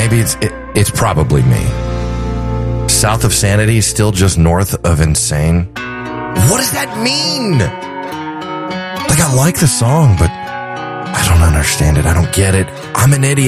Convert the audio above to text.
maybe it's probably me. South of sanity is still just north of insane. What does that mean? Like, I like the song, but I don't understand it. I don't get it. I'm an idiot.